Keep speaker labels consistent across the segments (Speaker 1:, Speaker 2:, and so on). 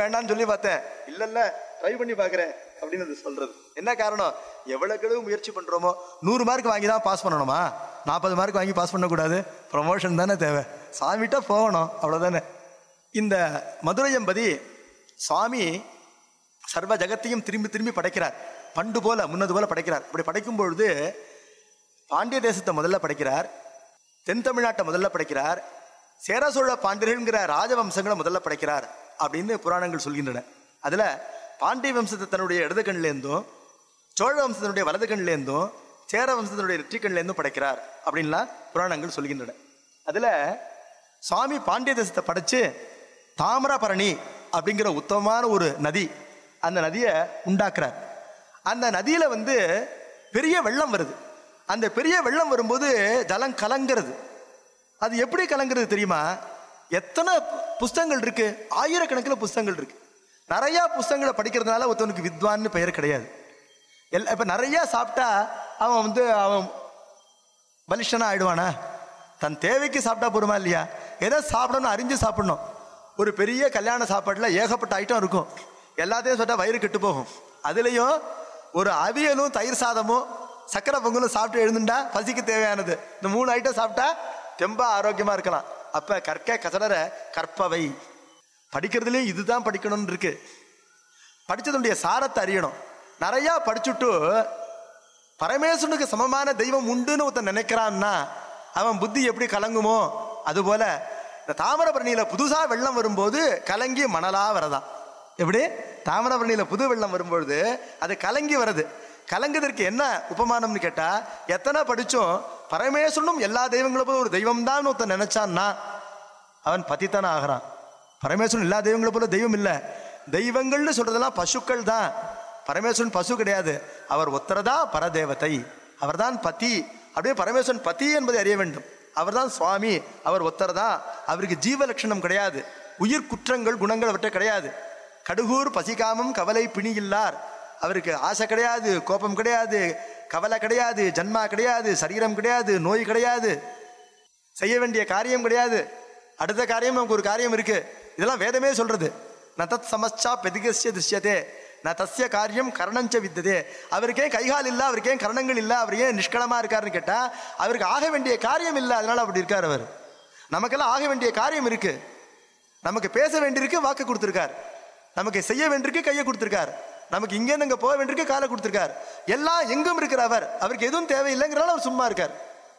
Speaker 1: வேண்டாம்னு சொல்லி பார்த்தேன், இல்ல ட்ரை பண்ணி பார்க்குறேன் அப்படின்னு அது சொல்றது. என்ன காரணம்? எவ்வளவு முயற்சி பண்றோமோ. 100 மார்க் வாங்கி தான் பாஸ் பண்ணணுமா? 40 மார்க் வாங்கி பாஸ் பண்ணக்கூடாது. ப்ரமோஷன் தானே தேவை, சாமிகிட்ட போகணும், அவ்வளோதானே. இந்த மதுரை எம்பதி சுவாமி சர்வ ஜகத்தையும் திரும்பி திரும்பி படைக்கிறார். பண்டு போல முன்னது போல படைக்கிறார். இப்படி படைக்கும் பொழுது பாண்டிய தேசத்தை முதல்ல படைக்கிறார், தென் தமிழ்நாட்டை முதல்ல படைக்கிறார், சேர சோழ பாண்டியர்கள்ங்கிற ராஜவம்சங்களை முதல்ல படைக்கிறார் அப்படின்னு புராணங்கள் சொல்கின்றன. அதுல பாண்டிய வம்சத்தை தன்னுடைய இடது கண்ணிலேருந்தும், சோழ வம்சத்தினுடைய வலது கண்ணிலேருந்தும், சேர வம்சத்தினுடைய நெற்றி கண்ணிலேருந்தும் படைக்கிறார் அப்படின்லாம் புராணங்கள் சொல்கின்றன. அதுல சுவாமி பாண்டிய தேசத்தை படைச்சு தாமிரபரணி அப்படிங்கிற உத்தமமான ஒரு நதி, அந்த நதியை உண்டாக்குறார். அந்த நதியில பெரிய வெள்ளம் வருது. அந்த பெரிய வெள்ளம் வரும்போது ஜலம் கலங்கிறது. அது எப்படி கலங்கிறது தெரியுமா? எத்தனை புஸ்தகங்கள் இருக்கு, ஆயிரக்கணக்கில் புஸ்தகங்கள் இருக்கு. நிறைய புஸ்தகங்களை படிக்கிறதுனால ஒருத்தவனுக்கு வித்வான்னு பெயர் கிடையாது. இப்ப நிறைய சாப்பிட்டா அவன் பலிஷ்டனா ஆயிடுவானா? தன் தேவைக்கு சாப்பிட்டா போடுமா இல்லையா? எதை சாப்பிடணும் அறிஞ்சு சாப்பிடணும். ஒரு பெரிய கல்யாண சாப்பாடுல ஏகப்பட்ட ஐட்டம் இருக்கும், எல்லாத்தையும் சொன்னா வயிறு கெட்டு போகும். அதுலயும் ஒரு அவியலும் தயிர் சாதமும் சக்கரை பொங்கலும் சாப்பிட்டு எழுந்துட்டா பசிக்கு தேவையானது. இந்த 3 ஐட்டம் சாப்பிட்டா தெம்பா ஆரோக்கியமா இருக்கலாம். அப்ப கற்க கசடர கற்பவை, படிக்கிறதுலயும் இதுதான் படிக்கணும்னு இருக்கு. படிச்சதுடைய சாரத்தை அறியணும். நிறைய படிச்சுட்டு பரமேஸ்வரனுக்கு சமமான தெய்வம் உண்டுன்னு ஒருத்தன் நினைக்கிறான்னா அவன் புத்தி எப்படி கலங்குமோ, அதுபோல இந்த தாமிரபரணியில புதுசா வெள்ளம் வரும்போது கலங்கி மணலா வரதான். எப்படி தாமிரபரணியில புது வெள்ளம் வரும்பொழுது அது கலங்கி வருது. கலங்குதற்கு என்ன உபமானம்னு கேட்டா, எத்தனை படிச்சும் பரமேஸ்வரனும் எல்லா தெய்வங்களும் போல ஒரு தெய்வம் தான் ஒருத்தன் நினைச்சான்னா அவன் பத்தித்தானே ஆகிறான். பரமேஸ்வரன் எல்லா தெய்வங்களை போல தெய்வம் இல்லை. தெய்வங்கள்னு சொல்றதெல்லாம் பசுக்கள் தான். பரமேஸ்வரன் பசு கிடையாது. அவர் ஒத்தரதா பரதேவதை, அவர் தான் பதி. அப்படியே பரமேஸ்வரன் பதி என்பதை அறிய வேண்டும். அவர் தான் சுவாமி, அவர் ஒத்தரதா. அவருக்கு ஜீவ லட்சணம் கிடையாது, உயிர் குற்றங்கள் குணங்கள் அவற்றை கிடையாது. கடுகூர் பசிகாமம் கவலை பிணி இல்லார். அவருக்கு ஆசை கிடையாது, கோபம் கிடையாது, கவலை கிடையாது, ஜன்மா கிடையாது, சரீரம் கிடையாது, நோய் கிடையாது, செய்ய வேண்டிய காரியம் கிடையாது. அடுத்த காரியம் நமக்கு ஒரு காரியம் இருக்கு. இதெல்லாம் வேதமே சொல்றது. ந தத் சமஸ்சா பெதிகஸ்ய திருஷ்யதே ந தஸ்ய காரியம் கரணஞ்ச வித்ததே. அவருக்கே கைகால் இல்லை, அவருக்கே கரணங்கள் இல்லை, அவர் ஏன் நிஷ்களமா இருக்காருன்னு கேட்டா அவருக்கு ஆக வேண்டிய காரியம் இல்லை, அதனால அப்படி இருக்கார். அவர் நமக்கெல்லாம் ஆக வேண்டிய காரியம் இருக்கு. நமக்கு பேச வேண்டியிருக்கு, வாக்கு கொடுத்துருக்கார். நமக்கு செய்ய வேண்டியிருக்கு, கையை கொடுத்துருக்கார். நமக்கு இங்கேருந்து அங்கே போக வேண்டியிருக்கு, காலை கொடுத்துருக்கார். எல்லாம் எங்கும் இருக்கிற அவருக்கு எதுவும் தேவையில்லைங்கிறனால அவர் சும்மா இருக்கார்.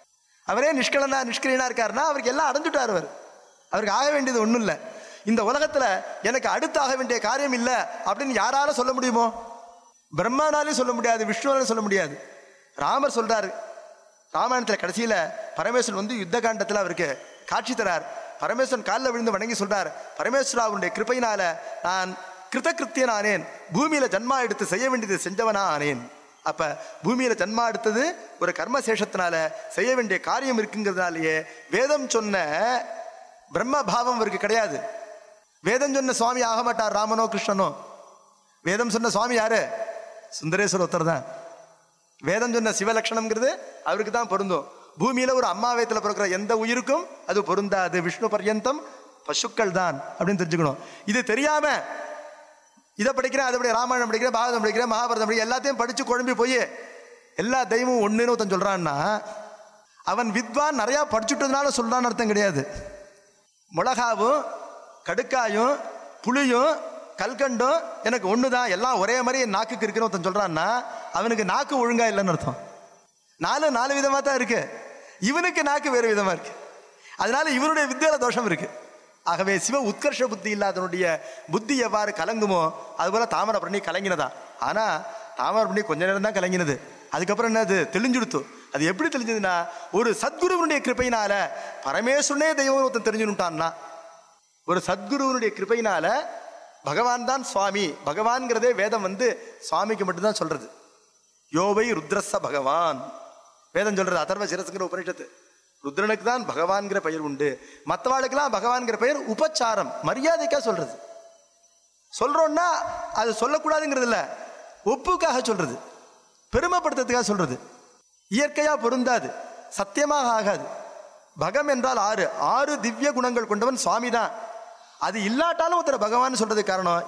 Speaker 1: அவரே நிஷ்கலனா நிஷ்கிரியனா இருக்காருன்னா அவருக்கு எல்லாம் அடைஞ்சுட்டார். அவருக்கு ஆக வேண்டியது ஒன்றும் இல்லை. இந்த உலகத்துல எனக்கு அடுத்து ஆக வேண்டிய காரியம் இல்லை அப்படின்னு யாரால சொல்ல முடியுமோ? பிரம்மானாலையும் சொல்ல முடியாது, விஷ்ணுவாலும் சொல்ல முடியாது. ராமர் சொல்றாரு ராமாயணத்துல கடைசியில பரமேஸ்வரன் யுத்த காண்டத்துல அவருக்கு காட்சி தரார். பரமேஸ்வரன் காலில் விழுந்து வணங்கி சொல்றார், பரமேஸ்வராவுடைய கிருபையினால நான் கிருத்தகிருத்தியன் ஆனேன், பூமியில ஜன்மா எடுத்து செய்ய வேண்டியது செஞ்சவனா ஆனேன். அப்ப பூமியில ஜன்மா எடுத்தது ஒரு கர்மசேஷத்தினால செய்ய வேண்டிய காரியம் இருக்குங்கிறதுனாலேயே வேதம் சொன்ன பிரம்ம பாவம் அவருக்கு கிடையாது. வேதம் சொன்ன சுவாமி ஆக மாட்டார் ராமனோ கிருஷ்ணனோ. வேதம் சொன்ன சுவாமி யாரு? சுந்தரேஸ்வர ஒருத்தர் தான். வேதம் சொன்ன சிவலட்சணம்ங்கிறது அவருக்கு தான் பொருந்தும். பூமியில ஒரு அம்மா வயத்துல பிறக்கிற எந்த உயிருக்கும் அது பொருந்தாது. விஷ்ணு பர்யந்தம் பசுக்கள் தான் அப்படின்னு தெரிஞ்சுக்கணும். இது தெரியாம இதை படிக்கிறேன், அதை படி ராமாயணம் படிக்கிறேன், பாரதம் படிக்கிறேன், மகாபாரதம் படிக்கிறேன், எல்லாத்தையும் படிச்சு குழம்பி போய் எல்லா தெய்வமும் ஒண்ணுன்னு ஒருத்தன் சொல்றான்னா அவன் வித்வான் நிறைய படிச்சுட்டதுனால சொல்றான்னு அர்த்தம் கிடையாது. மிளகாவும் கடுக்காயும் புளியும் கல்கண்டும் எனக்கு ஒண்ணுதான், எல்லாம் ஒரே மாதிரி என் நாக்குக்கு இருக்குன்னு ஒருத்தன் சொல்றான்னா அவனுக்கு நாக்கு ஒழுங்கா இல்லைன்னு அர்த்தம். நாலு விதமா தான் இருக்கு, இவனுக்கு நாக்கு வேறு விதமா இருக்கு. அதனால இவனுடைய வித்தியால தோஷம் இருக்கு. ஆகவே சிவ உத்கர்ஷ புத்தி இல்லாதனுடைய புத்தி எவ்வாறு கலங்குமோ அதுபோல தாமிரபரணி கலங்கினதா. ஆனா தாமிரபரணி கொஞ்ச நேரம் தான் கலங்கினது, அதுக்கப்புறம் என்ன அது தெளிஞ்சுடுத்து. அது எப்படி தெளிஞ்சதுன்னா ஒரு சத்குருவனுடைய கிருபையினால பரமேஸ்வரனே தெய்வம் ஒருத்தன் தெரிஞ்சுட்டான்னா, ஒரு சத்குருவனுடைய கிருபையினால பகவான் தான் சுவாமி. பகவான்கிறதே வேதம் சுவாமிக்கு மட்டும்தான் சொல்றது. யோவை ருத்ரஸ பகவான் வேதம் சொல்றது. அதர்வ சிரசுங்கிற உபனிஷத்து ருத்ரனுக்கு தான் பகவான்கிற பெயர் உண்டு. மற்றவாளுக்கெல்லாம் பகவான்கிற பெயர் உபச்சாரம், மரியாதைக்காக சொல்றது. சொல்றோம்னா அது சொல்லக்கூடாதுங்கிறது இல்ல, ஒப்புக்காக சொல்றது, பெருமைப்படுத்துறதுக்காக சொல்றது. இயற்கையா பொருந்தாது, சத்தியமாக ஆகாது. பகம் என்றால் 6 திவ்ய குணங்கள் கொண்டவன் சுவாமி தான். அது இல்லாட்டாலும் ஒருத்தர் பகவான் சொல்றதுக்கு காரணம்